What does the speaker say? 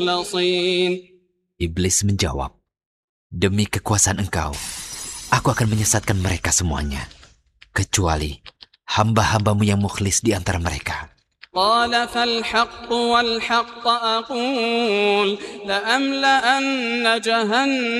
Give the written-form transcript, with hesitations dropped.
Iblis menjawab, demi kekuasaan engkau, aku akan menyesatkan mereka semuanya, kecuali hamba-hambamu yang mukhlis di antara mereka. قال فالحق والحق أقول لأملأن جهنم